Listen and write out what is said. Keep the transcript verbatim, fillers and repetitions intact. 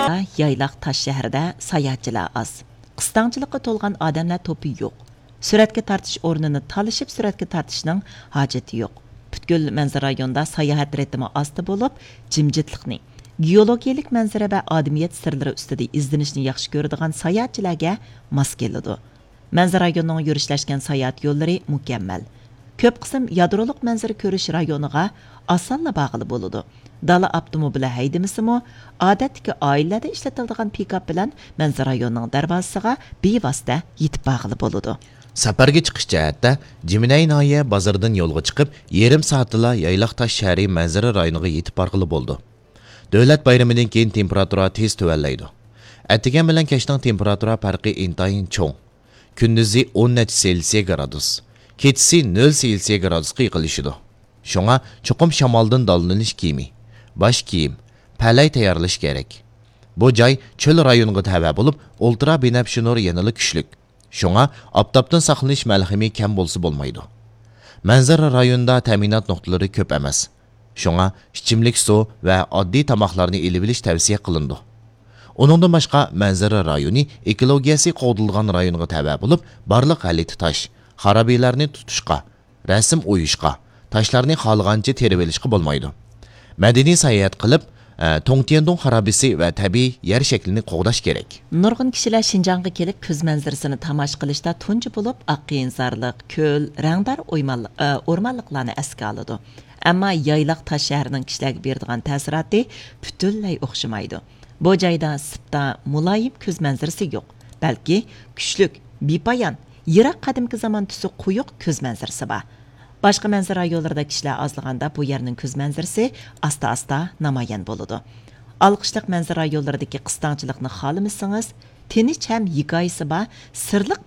Yaylaq Taş şəhərdə sayahatçılar az. Qıstançılıqqa to'lgan odamlar to'pi yo'q. Suratga tortish o'rnini talishib suratga tortishning hojati yo'q. Butkul manzara rayonida sayohat ritmi osti bo'lib, jimjitlikni, geologiyalik manzara va odamiyat sirlari ustida izlanishni yaxshi ko'radigan sayohatchilarga mos keladi. Manzara rayonining yurishlashgan sayohat yo'llari mukammal. Ko'p qism yadroliq manzara ko'rish rayoniga osonla bog'li bo'ladi. Dala avtomobili haydamasimi, odatdagi oilalarda ishlatiladigan pikap bilan manzara rayonining darvozasiga bevosita yetib bog'li bo'ladi. Safarga chiqish jihatda Jiminay noya bozordan yo'lga chiqib, yarim soatla Yaylaq Taş shahri manzara rayoniga yetib borg'ili bo'ldi. Davlat bayramidan keyin temperatura tez tuvallaydi. Atigan bilan kechning temperatura farqi intayin cho'ng. Kunduzi o'n Selsiya gradus, kechasi nol Selsiya gradusga yiqilishidi. Shunga cho'qim shamoldan dallanish kiyimi, bosh kiyim, palay tayyorlash kerak. Bu joy cho'l rayoniga tava bo'lib, ultra binafshi nur yanada kuchlik. Shunga oftobdan saqlanish malhami kam bo'lsa bo'lmaydi. Manzara rayonida ta'minot nuqtalari ko'p emas. Shunga ichimlik suv va oddiy tomoqlarni elib olish tavsiya qilindi. Uningdan boshqa manzara rayoni ekologiyasi qo'dilgan rayonga tava bo'lib, barliq haliti tosh, xarobiylarni tutishga, rasm o'yishga, toshlarni xohlagancha terib olishga bo'lmaydi. Madaniy sayohat qilib, Tongtiandong xarobisi va tabiiy yer shaklini qo'g'dash kerak. Nurg'un kishilar Shinjongga kelib ko'z manzarasini tomosha qilishda tunji bo'lib, oqyenzorliq, ko'l, rangdor o'rmonliqlarni esga oladi. Ammo Yaylaq Taş shahrining kishilarga beradigan ta'siroti butunlay o'xshamaydi. Bu joyda sipta muloyim ko'z manzarasi yo'q, balki kuchlik, bepoyon, yiroq qadimgi zamon tusi quyuq ko'z manzarasi bor. Başqa manzara yo'llarida kishilar ozliganda bu yerning ko'z manzarasi asta-asta namoyon bo'ladi. Alqishliq manzara yo'llaridagi qistanchilikni xohlamasangiz, tinch ham hikoyasi bor, sirliq